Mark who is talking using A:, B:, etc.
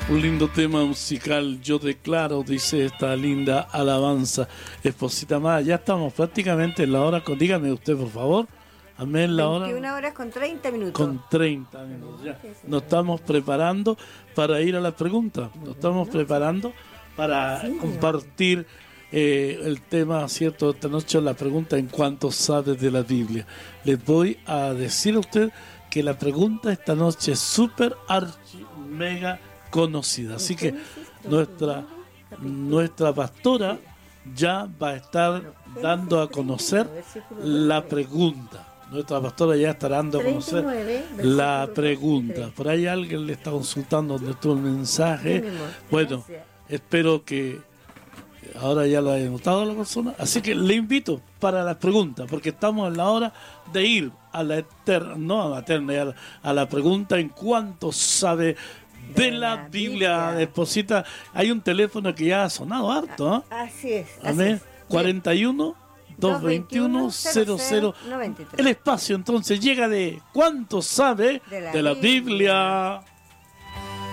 A: Un lindo tema musical, Yo Declaro, dice esta linda alabanza. Esposita amada, ya estamos prácticamente en la hora, dígame usted por favor, amén, la hora.
B: 21 horas con 30 minutos.
A: Con 30 minutos, ya. Nos estamos preparando para ir a las preguntas, nos estamos preparando para compartir el tema, ¿cierto? Esta noche la pregunta en cuanto sabe de la Biblia. Les voy a decir a usted que la pregunta esta noche es súper archi mega conocida, así que nuestra pastora ya va a estar dando a conocer la pregunta. Nuestra pastora ya estará dando a conocer la pregunta. Por ahí alguien le está consultando nuestro mensaje. Bueno, espero que ahora ya lo haya notado la persona. Así que le invito para las preguntas, porque estamos en la hora de ir a la eterna, no a la eterna, a la pregunta en cuanto sabe de la Biblia. Esposita, hay un teléfono que ya ha sonado harto, ¿eh?
B: Así es.
A: Amén. 41 221 0093. El espacio entonces llega de ¿cuánto sabe de la Biblia?